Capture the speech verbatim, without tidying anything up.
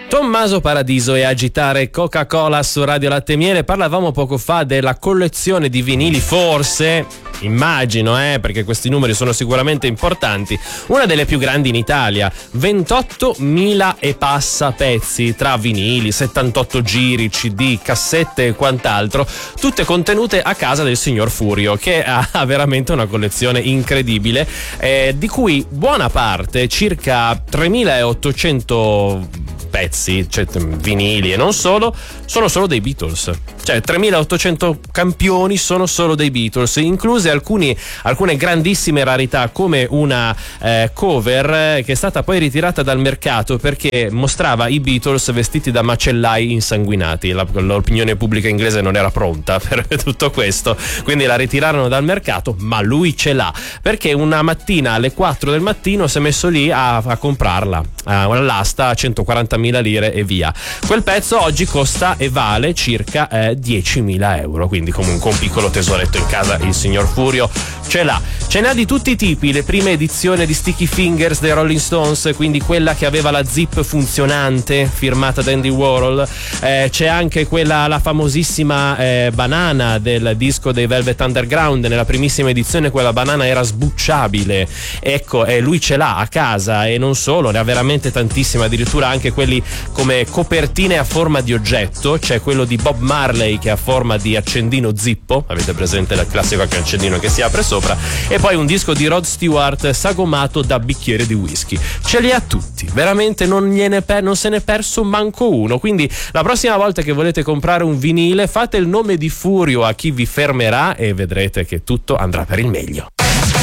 Tommaso Paradiso e Agitare Coca-Cola su Radio Latte e Miele. Parlavamo poco fa della collezione di vinili, forse, immagino, eh, perché questi numeri sono sicuramente importanti, una delle più grandi in Italia. ventottomila e passa pezzi tra vinili, settantotto giri, C D, cassette e quant'altro, tutte contenute a casa del signor Furio, che ha veramente una collezione incredibile, eh, di cui buona parte, circa tremilaottocento pezzi, cioè vinili e non solo, sono solo dei Beatles. Cioè tremilaottocento campioni sono solo dei Beatles, incluse alcuni, alcune grandissime rarità, come una eh, cover che è stata poi ritirata dal mercato perché mostrava i Beatles vestiti da macellai insanguinati. La, l'opinione pubblica inglese non era pronta per tutto questo, quindi la ritirarono dal mercato, ma lui ce l'ha, perché una mattina alle quattro del mattino si è messo lì a, a comprarla, a un'asta a centoquarantamila lire e via. Quel pezzo oggi costa e vale circa eh, diecimila euro, quindi comunque un piccolo tesoretto in casa il signor Furio ce l'ha. Ce n'ha di tutti i tipi: le prime edizioni di Sticky Fingers dei Rolling Stones, quindi quella che aveva la zip funzionante firmata da Andy Warhol, eh, c'è anche quella, la famosissima eh, banana del disco dei Velvet Underground. Nella primissima edizione quella banana era sbucciabile, ecco, e lui ce l'ha a casa, e non solo, ne ha veramente tantissime, addirittura anche quelli come copertine a forma di oggetto. C'è quello di Bob Marley che ha forma di accendino zippo, avete presente il classico accendino che si apre sopra, e poi un disco di Rod Stewart sagomato da bicchiere di whisky. Ce li ha tutti, veramente non, gliene per, non se n'è perso manco uno. Quindi la prossima volta che volete comprare un vinile, fate il nome di Furio a chi vi fermerà e vedrete che tutto andrà per il meglio.